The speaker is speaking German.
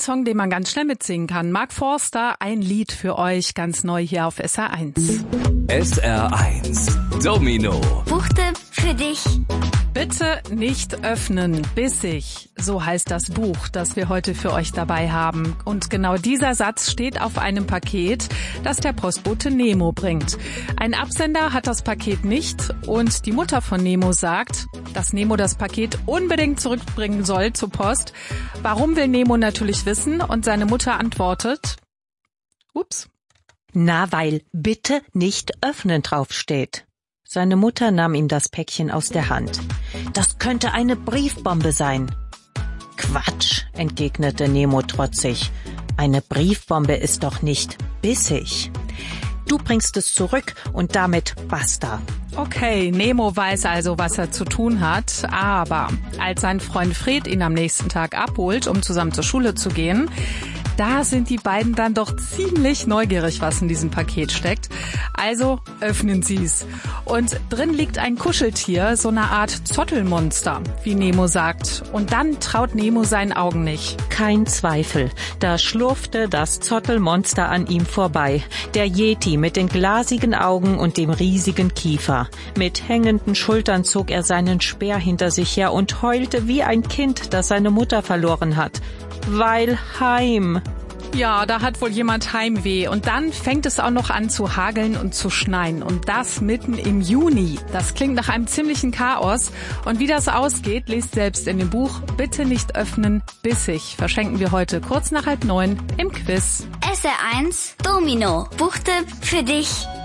Song, den man ganz schnell mitsingen kann. Mark Forster, ein Lied für euch, ganz neu hier auf SR1. SR1 Domino. Buchtipp für dich. Bitte nicht öffnen, bissig. So heißt das Buch, das wir heute für euch dabei haben. Und genau dieser Satz steht auf einem Paket, das der Postbote Nemo bringt. Ein Absender hat das Paket nicht und die Mutter von Nemo sagt, dass Nemo das Paket unbedingt zurückbringen soll zur Post. Warum will Nemo natürlich wissen? Und seine Mutter antwortet, Na, weil bitte nicht öffnen draufsteht. Seine Mutter nahm ihm das Päckchen aus der Hand. Das könnte eine Briefbombe sein. Quatsch, entgegnete Nemo trotzig. Eine Briefbombe ist doch nicht bissig. Du bringst es zurück und damit basta. Okay, Nemo weiß also, was er zu tun hat, aber als sein Freund Fred ihn am nächsten Tag abholt, um zusammen zur Schule zu gehen, da sind die beiden dann doch ziemlich neugierig, was in diesem Paket steckt. Also öffnen sie's. Und drin liegt ein Kuscheltier, so eine Art Zottelmonster, wie Nemo sagt. Und dann traut Nemo seinen Augen nicht. Kein Zweifel, da schlurfte das Zottelmonster an ihm vorbei. Der Yeti mit den glasigen Augen und dem riesigen Kiefer. Mit hängenden Schultern zog er seinen Speer hinter sich her und heulte wie ein Kind, das seine Mutter verloren hat. Weil heim. Ja, da hat wohl jemand Heimweh. Und dann fängt es auch noch an zu hageln und zu schneien. Und das mitten im Juni. Das klingt nach einem ziemlichen Chaos. Und wie das ausgeht, lest selbst in dem Buch Bitte nicht öffnen, bissig. Verschenken wir heute kurz nach 8:30 im Quiz. SR1 Domino. Buchtipp für dich.